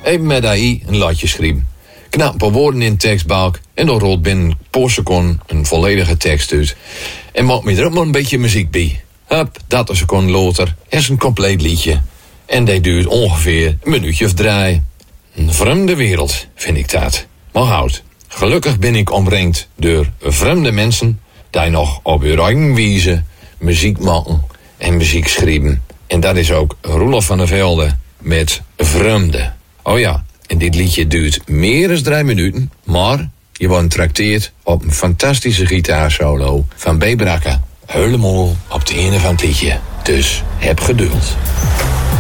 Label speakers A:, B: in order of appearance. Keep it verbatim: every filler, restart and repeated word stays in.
A: Even met A I een latje schrijven. Knap een paar woorden in de tekstbalk en dan rolt binnen een paar seconden een volledige tekst uit. En maak me er ook maar een beetje muziek bij. Hup, dat een seconde later is een compleet liedje. En dat duurt ongeveer een minuutje of drie. Een vreemde wereld, vind ik dat. Maar houd, gelukkig ben ik omringd door vreemde mensen die nog op hun eigen wijze muziek maken en muziek schrijven. En dat is ook Roelof van der Velde met Vreemde. Oh ja, en dit liedje duurt meer dan drie minuten, maar je wordt trakteerd op een fantastische gitaarsolo van B. Brakke. Helemaal op de ene van het liedje. Dus heb geduld.